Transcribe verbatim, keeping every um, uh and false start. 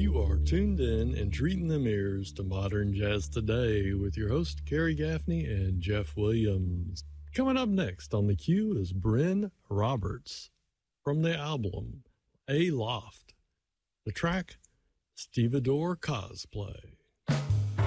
You are tuned in and treating them ears to Modern Jazz Today with your host, Kerry Gaffney and Jeff Williams. Coming up next on the queue is Bryn Roberts from the album A Loft. The track, Stevedore Cosplay.